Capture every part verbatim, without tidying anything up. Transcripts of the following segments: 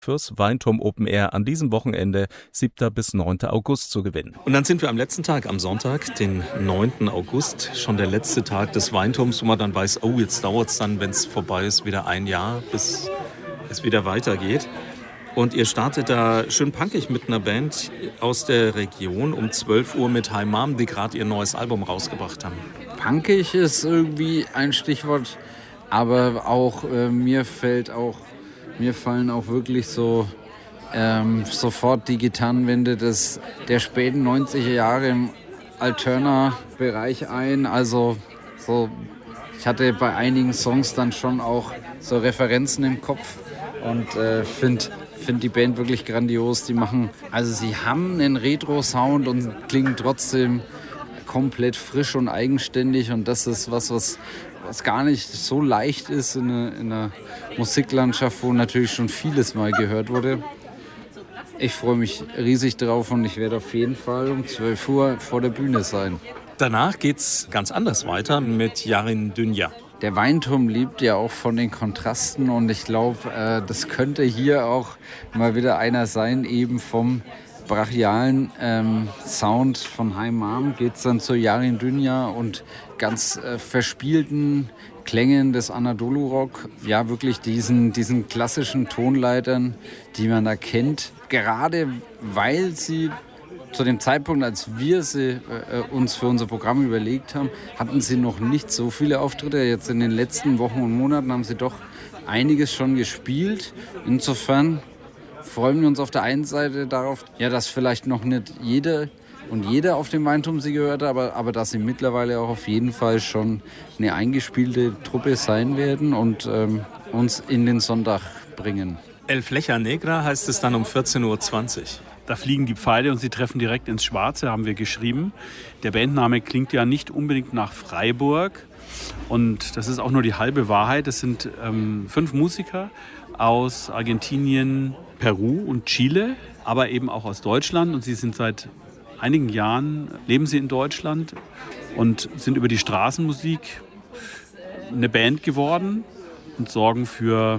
fürs Weinturm Open Air an diesem Wochenende, siebter bis neunter August, zu gewinnen. Und dann sind wir am letzten Tag, am Sonntag, den neunten August, schon der letzte Tag des Weinturms, wo man dann weiß, oh, jetzt dauert es dann, wenn es vorbei ist, wieder ein Jahr, bis es wieder weitergeht. Und ihr startet da schön punkig mit einer Band aus der Region um zwölf Uhr mit Hi Mom, die gerade ihr neues Album rausgebracht haben. Punkig ist irgendwie ein Stichwort, aber auch äh, mir fällt auch, mir fallen auch wirklich so ähm, sofort die Gitarrenwände des, der späten neunziger Jahre im Alterna-Bereich ein. Also so, ich hatte bei einigen Songs dann schon auch so Referenzen im Kopf und äh, finde finde die Band wirklich grandios. Die machen, also sie haben einen Retro-Sound und klingen trotzdem komplett frisch und eigenständig, und das ist was, was, was gar nicht so leicht ist in einer, in einer Musiklandschaft, wo natürlich schon vieles mal gehört wurde. Ich freue mich riesig drauf und ich werde auf jeden Fall um zwölf Uhr vor der Bühne sein. Danach geht's ganz anders weiter mit Yarin Dünya. Der Weinturm lebt ja auch von den Kontrasten, und ich glaube, äh, das könnte hier auch mal wieder einer sein, eben vom brachialen ähm, Sound von Hi Mom geht es dann zu Yarin Dünya und ganz äh, verspielten Klängen des Anadolu Rock. Ja, wirklich diesen, diesen klassischen Tonleitern, die man da kennt. Gerade weil sie zu dem Zeitpunkt, als wir sie äh, uns für unser Programm überlegt haben, hatten sie noch nicht so viele Auftritte. Jetzt in den letzten Wochen und Monaten haben sie doch einiges schon gespielt. Insofern freuen wir uns auf der einen Seite darauf, ja, dass vielleicht noch nicht jeder und jeder auf dem Weinturm sie gehört hat, aber, aber dass sie mittlerweile auch auf jeden Fall schon eine eingespielte Truppe sein werden und ähm, uns in den Sonntag bringen. El Flecha Negra heißt es dann um vierzehn Uhr zwanzig. Da fliegen die Pfeile und sie treffen direkt ins Schwarze, haben wir geschrieben. Der Bandname klingt ja nicht unbedingt nach Freiburg. Und das ist auch nur die halbe Wahrheit. Es sind ähm, fünf Musiker aus Argentinien, Peru und Chile, aber eben auch aus Deutschland. Und sie sind seit einigen Jahren, leben sie in Deutschland und sind über die Straßenmusik eine Band geworden und sorgen für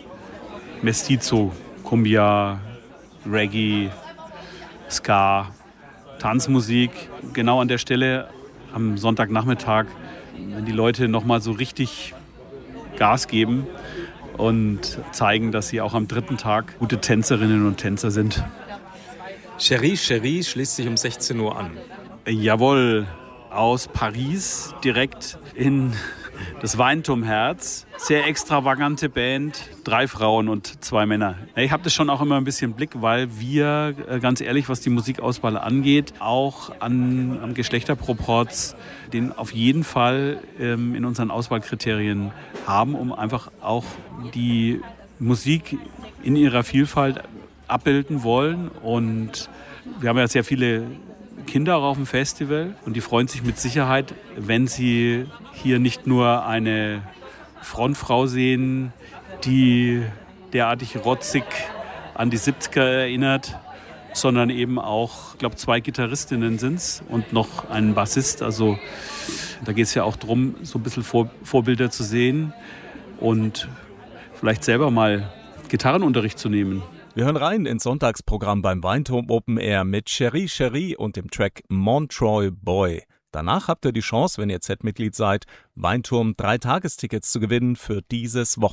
Mestizo, Cumbia, Reggae, Ska, Tanzmusik. Genau an der Stelle am Sonntagnachmittag, wenn die Leute nochmal so richtig Gas geben und zeigen, dass sie auch am dritten Tag gute Tänzerinnen und Tänzer sind. Chérie, Chérie schließt sich um sechzehn Uhr an. Jawohl, aus Paris direkt in das Weinturmherz. Sehr extravagante Band, drei Frauen und zwei Männer. Ich habe das schon auch immer ein bisschen im Blick, weil wir, ganz ehrlich, was die Musikauswahl angeht, auch an, am Geschlechterproporz den auf jeden Fall ähm, in unseren Auswahlkriterien haben, um einfach auch die Musik in ihrer Vielfalt abbilden wollen. Und wir haben ja sehr viele Kinder auch auf dem Festival und die freuen sich mit Sicherheit, wenn sie hier nicht nur eine Frontfrau sehen, die derartig rotzig an die siebziger erinnert, sondern eben auch, ich glaube, zwei Gitarristinnen sind es und noch einen Bassist. Also da geht es ja auch darum, so ein bisschen Vor- Vorbilder zu sehen und vielleicht selber mal Gitarrenunterricht zu nehmen. Wir hören rein ins Sonntagsprogramm beim Weinturm Open Air mit Chérie, Chérie und dem Track Montreux Boy. Danach habt ihr die Chance, wenn ihr Z-Mitglied seid, Weinturm drei Tagestickets zu gewinnen für dieses Wochenende.